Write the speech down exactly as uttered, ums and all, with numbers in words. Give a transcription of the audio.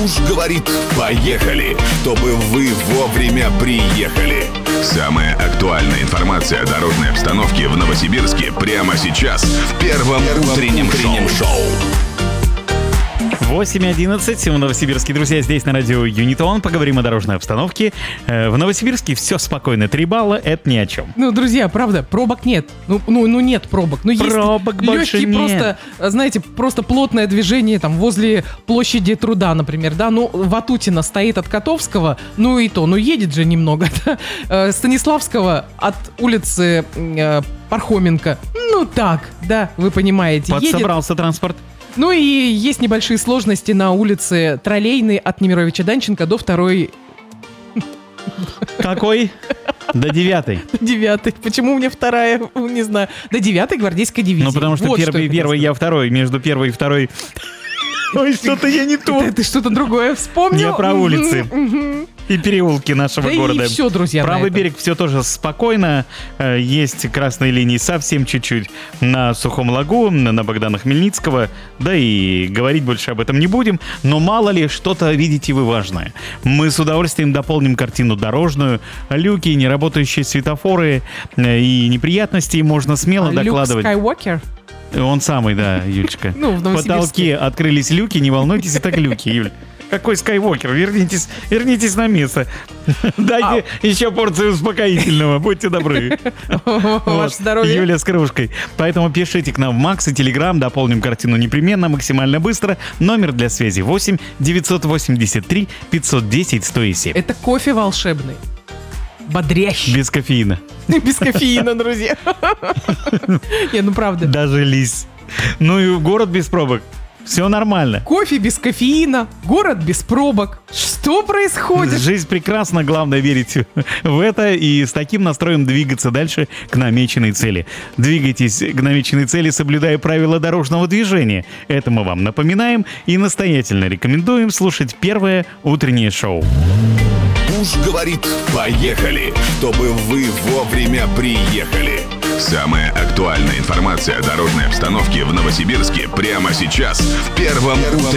Муж говорит, поехали, чтобы вы вовремя приехали. Самая актуальная информация о дорожной обстановке в Новосибирске прямо сейчас в первом утреннем шоу. восемь одиннадцать в Новосибирске. Друзья, здесь на радио Юнитон. Поговорим о дорожной обстановке. В Новосибирске все спокойно. Три балла — это ни о чем. Ну, друзья, правда, пробок нет. Ну, ну, ну нет пробок. Ну, пробок есть больше легкие нет. Просто, знаете, просто плотное движение там возле площади Труда, например, да. Ну, Ватутина стоит от Котовского, ну и то, ну едет же немного, да. Станиславского от улицы э, Пархоменко. Ну так, да, вы понимаете. Подсобрался едет... транспорт. Ну и есть небольшие сложности на улице Троллейной от Немировича Данченко до второй... Какой? До девятой. До девятой. Почему у меня вторая? Не знаю. До девятой гвардейской дивизии. Ну, потому что вот первый, что первый, я второй. Между первой и второй... Ой, что-то я не то. Ты, ты что-то другое вспомнил? Я про улицы. И переулки нашего да города. И все, друзья. Правый берег все тоже спокойно. Есть красные линии совсем чуть-чуть на Сухом Лагу, на Богдана Хмельницкого. Да и говорить больше об этом не будем. Но мало ли, что-то видите вы важное. Мы с удовольствием дополним картину дорожную. Люки, неработающие светофоры и неприятности можно смело а докладывать. Люк Скайуокер? Он самый, да, Юлечка. Ну, в Новосибирске. Потолки открылись люки, не волнуйтесь, это люки, Юль. Какой Скайуокер? Вернитесь, вернитесь на место. Дайте а... еще порцию успокоительного, будьте добры. Ваше здоровье. Юля с кружкой. Поэтому пишите к нам в Макс и Телеграм, дополним картину непременно, максимально быстро. Номер для связи восемь девятьсот восемьдесят три пятьсот десять сто семь. Это кофе волшебный. Бодрящий. Без кофеина. Без кофеина, друзья. Не, ну правда. Даже лис. Ну и город без пробок. Все нормально. Кофе без кофеина, город без пробок. Что происходит? Жизнь прекрасна, главное верить в это и с таким настроем двигаться дальше к намеченной цели. Двигайтесь к намеченной цели, соблюдая правила дорожного движения. Это мы вам напоминаем и настоятельно рекомендуем слушать первое утреннее шоу. Муж говорит, поехали, чтобы вы вовремя приехали. Самая актуальная информация о дорожной обстановке в Новосибирске прямо сейчас в первом утреннем